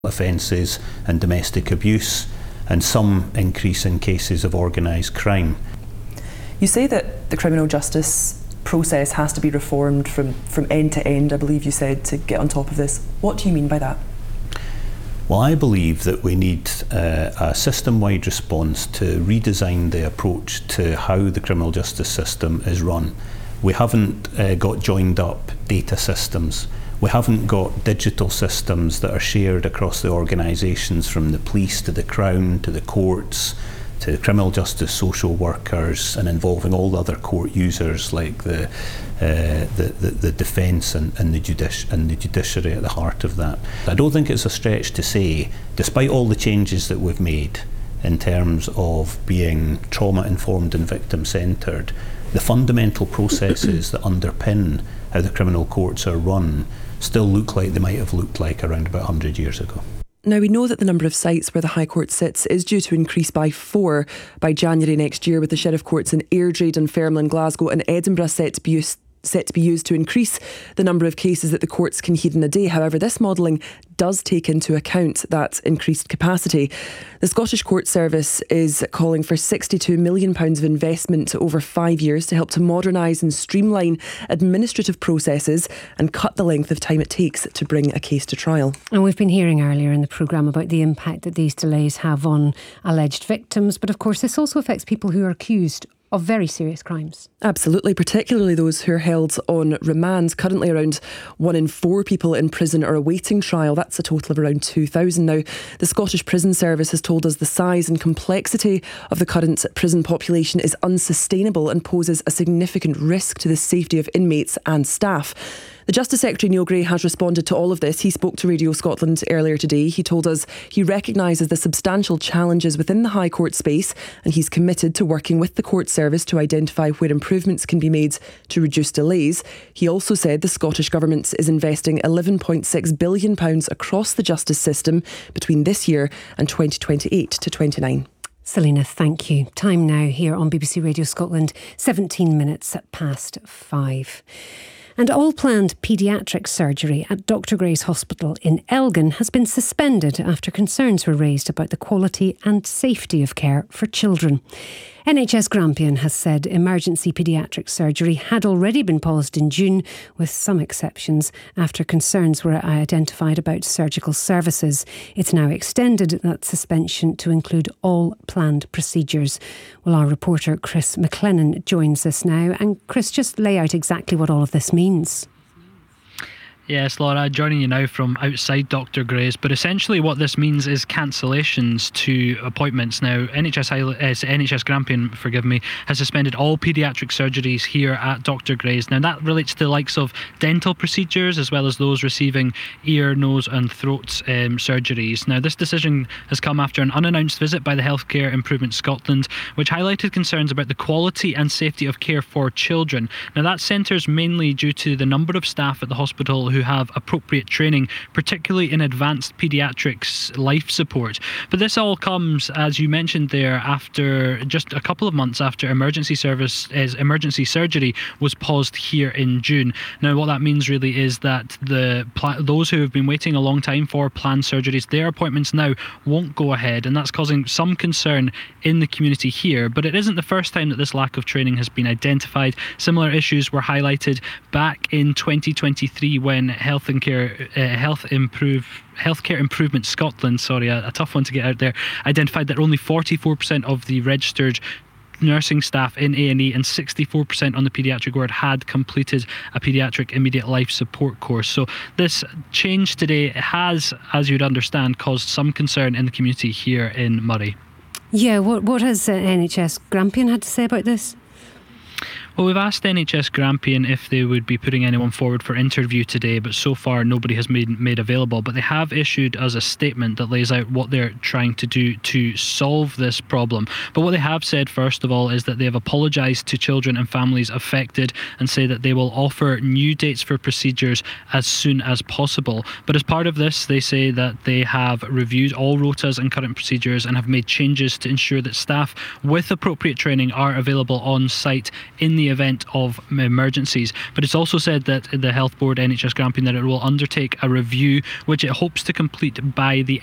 offences and domestic abuse, and some increase in cases of organised crime. You say that the criminal justice process has to be reformed from end to end, I believe you said, to get on top of this. What do you mean by that? Well, I believe that we need a system-wide response to redesign the approach to how the criminal justice system is run. We haven't got joined up data systems. We haven't got digital systems that are shared across the organisations, from the police to the Crown to the courts to criminal justice social workers, and involving all the other court users like the defence and the judiciary at the heart of that. I don't think it's a stretch to say, despite all the changes that we've made in terms of being trauma-informed and victim-centred, the fundamental processes that underpin how the criminal courts are run still look like they might have looked like around about 100 years ago. Now, we know that the number of sites where the High Court sits is due to increase by 4 by January next year, with the Sheriff Courts in Airdrie, Dunfermline, Glasgow and Edinburgh set to be used to increase the number of cases that the courts can hear in a day. However, this modelling does take into account that increased capacity. The Scottish Court Service is calling for £62 million of investment over 5 years to help to modernise and streamline administrative processes and cut the length of time it takes to bring a case to trial. And we've been hearing earlier in the programme about the impact that these delays have on alleged victims, but of course this also affects people who are accused of very serious crimes. Absolutely, particularly those who are held on remand. Currently around 1 in 4 people in prison are awaiting trial. That's a total of around 2,000 now. The Scottish Prison Service has told us the size and complexity of the current prison population is unsustainable and poses a significant risk to the safety of inmates and staff. The Justice Secretary Neil Gray has responded to all of this. He spoke to Radio Scotland earlier today. He told us he recognises the substantial challenges within the High Court space, and he's committed to working with the Court Service to identify where improvements can be made to reduce delays. He also said the Scottish Government is investing £11.6 billion across the justice system between this year and 2028 to 29. Selena, thank you. Time now here on BBC Radio Scotland, 17 minutes past 5. And all planned paediatric surgery at Dr Gray's Hospital in Elgin has been suspended after concerns were raised about the quality and safety of care for children. NHS Grampian has said emergency paediatric surgery had already been paused in June, with some exceptions, after concerns were identified about surgical services. It's now extended that suspension to include all planned procedures. Well, our reporter Chris McLennan joins us now. And Chris, just lay out exactly what all of this means. Yes, Laura, joining you now from outside Dr Gray's. But essentially what this means is cancellations to appointments. Now, NHS Grampian, has suspended all paediatric surgeries here at Dr Gray's. Now, that relates to the likes of dental procedures as well as those receiving ear, nose and throat surgeries. Now, this decision has come after an unannounced visit by the Healthcare Improvement Scotland, which highlighted concerns about the quality and safety of care for children. Now, that centres mainly due to the number of staff at the hospital who have appropriate training, particularly in advanced paediatrics life support. But this all comes, as you mentioned there, after just a couple of months after emergency surgery was paused here in June. Now, what that means really is that those who have been waiting a long time for planned surgeries, their appointments now won't go ahead, and that's causing some concern in the community here. But it isn't the first time that this lack of training has been identified. Similar issues were highlighted back in 2023 when Healthcare Improvement Scotland, a tough one to get out there, identified that only 44% of the registered nursing staff in A&E and 64% on the paediatric ward had completed a paediatric immediate life support course. So this change today has, as you'd understand, caused some concern in the community here in Moray. Yeah, what has NHS Grampian had to say about this? Well, we've asked NHS Grampian if they would be putting anyone forward for interview today, but so far nobody has made available. But they have issued us a statement that lays out what they're trying to do to solve this problem. But what they have said, first of all, is that they have apologised to children and families affected and say that they will offer new dates for procedures as soon as possible. But as part of this, they say that they have reviewed all rotas and current procedures and have made changes to ensure that staff with appropriate training are available on site in the the event of emergencies. But it's also said that the Health Board, NHS Grampian, that it will undertake a review which it hopes to complete by the